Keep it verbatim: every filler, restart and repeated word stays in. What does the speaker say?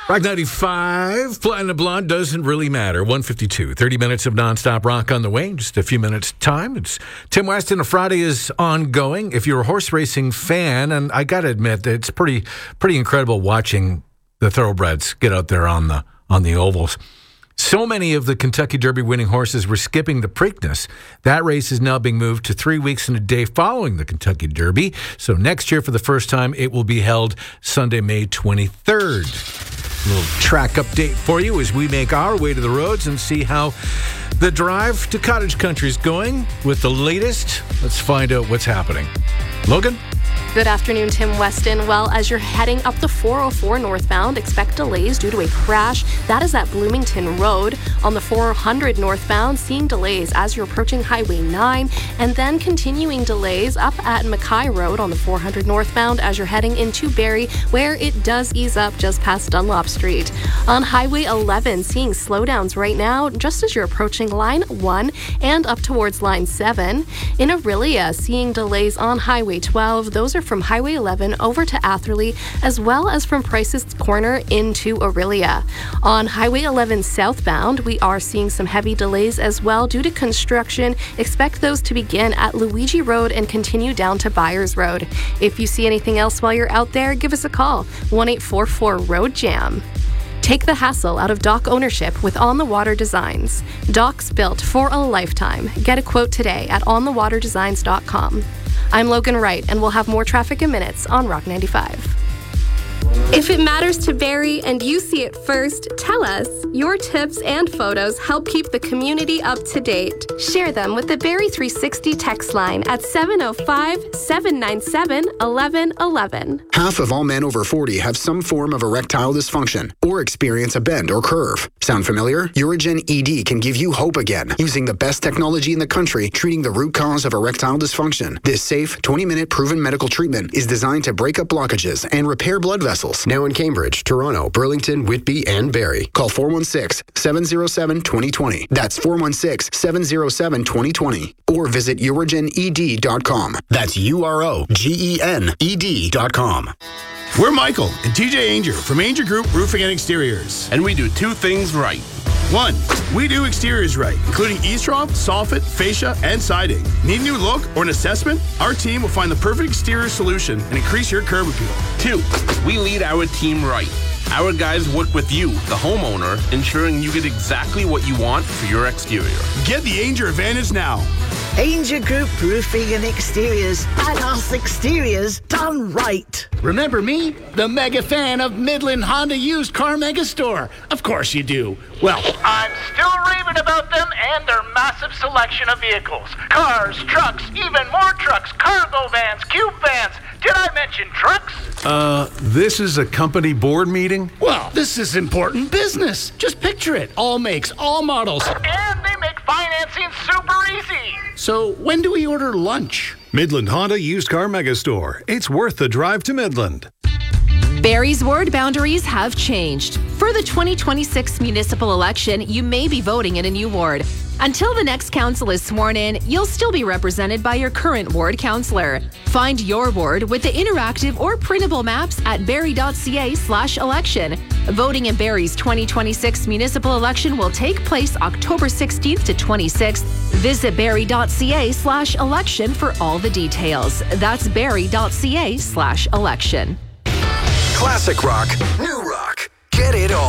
Rock ninety-five, Platinum Blonde, doesn't really matter. one fifty-two, thirty minutes of nonstop rock on the way. Just a few minutes time. It's Tim Weston. A Friday is ongoing. If you're a horse racing fan, and I got to admit that it's pretty pretty incredible watching the thoroughbreds get out there on the on the ovals. So many of the Kentucky Derby winning horses were skipping the Preakness. That race is now being moved to three weeks and a day following the Kentucky Derby. So next year, for the first time, it will be held Sunday, May twenty-third. A little track update for you as we make our way to the roads and see how the drive to Cottage Country is going with the latest. Let's find out what's happening. Logan? Good afternoon, Tim Weston. Well, as you're heading up the four oh four northbound, expect delays due to a crash. That is at Bloomington Road. On the four hundred northbound, seeing delays as you're approaching Highway nine, and then continuing delays up at Mackay Road on the four hundred northbound as you're heading into Barrie, where it does ease up just past Dunlop Street. On Highway eleven, seeing slowdowns right now just as you're approaching Line one and up towards Line seven. In Orillia, seeing delays on Highway twelve. Those are from Highway eleven over to Atherley, as well as from Price's Corner into Orillia. On Highway eleven southbound, we are seeing some heavy delays as well due to construction. Expect those to begin at Luigi Road and continue down to Byers Road. If you see anything else while you're out there, give us a call, one eight four four road jam. Take the hassle out of dock ownership with On the Water Designs. Docks built for a lifetime. Get a quote today at on the water designs dot com. I'm Logan Wright, and we'll have more traffic in minutes on Rock ninety-five. If it matters to Barrie and you see it first, tell us. Your tips and photos help keep the community up to date. Share them with the Barrie three sixty text line at seven oh five, seven nine seven, one one one one. Half of all men over forty have some form of erectile dysfunction or experience a bend or curve. Sound familiar? Urigen E D can give you hope again using the best technology in the country treating the root cause of erectile dysfunction. This safe, twenty-minute proven medical treatment is designed to break up blockages and repair blood vessels. Now in Cambridge, Toronto, Burlington, Whitby, and Barrie. Call four one six, seven oh seven, two oh two oh. That's four one six, seven oh seven, two oh two oh. Or visit urigen e d dot com. That's U R O G E N E D dot com. We're Michael and T J Ainger from Ainger Group Roofing and Exteriors. And we do two things right. One, we do exteriors right, including eavesdrop, soffit, fascia, and siding. Need a new look or an assessment? Our team will find the perfect exterior solution and increase your curb appeal. Two, we lead our team right. Our guys work with you, the homeowner, ensuring you get exactly what you want for your exterior. Get the Ainger advantage now. Ainger Group Roofing and Exteriors. Badass exteriors done right. Remember me? The mega fan of Midland Honda Used Car Mega Store. Of course you do. Well, I'm still raving about them and their massive selection of vehicles. Cars, trucks, even more trucks, cargo vans, cube vans. Did I mention trucks? Uh, this is a company board meeting? Well, this is important business. Just picture it. All makes, all models. And they make financing super easy. So when do we order lunch? Midland Honda Used Car Mega Store. It's worth the drive to Midland. Barrie's ward boundaries have changed. For the twenty twenty-six municipal election, you may be voting in a new ward. Until the next council is sworn in, you'll still be represented by your current ward councillor. Find your ward with the interactive or printable maps at barrie.ca slash election. Voting in Barrie's twenty twenty-six municipal election will take place October sixteenth to twenty-sixth. Visit barrie.ca slash election for all the details. That's barrie.ca slash election. Classic rock, new rock. Get it all.